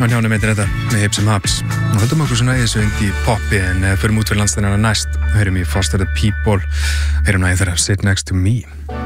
á njánum heitir þetta með Hips and Haps og höldum okkur svona í þessu indie poppi en förum út fyrir landstæðina næst, heyrum í Foster the People, heyrum næði þeirra Sit Next to Me.